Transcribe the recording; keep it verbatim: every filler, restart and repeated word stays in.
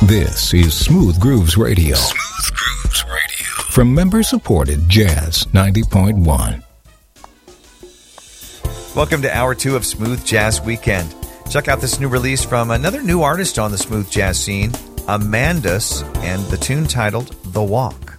This is Smooth Grooves Radio. Smooth Grooves Radio. From member-supported Jazz ninety point one. Welcome to Hour two of Smooth Jazz Weekend. Check out this new release from another new artist on the smooth jazz scene, Amandus, and the tune titled The Walk.